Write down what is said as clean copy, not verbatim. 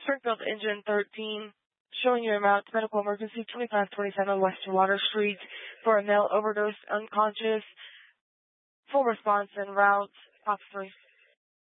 Springfield Engine 13, showing you amount to medical emergency 2527 Western Water Street for a male overdose, unconscious. Full response en route. Officer